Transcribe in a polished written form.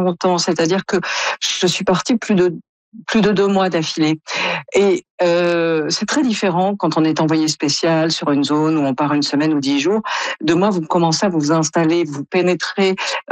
longtemps, c'est-à-dire que je suis partie plus de 2 mois d'affilée. Et c'est très différent quand on est envoyé spécial sur une zone où on part une semaine ou 10 jours. 2 mois, vous commencez à vous installer, vous pénétrez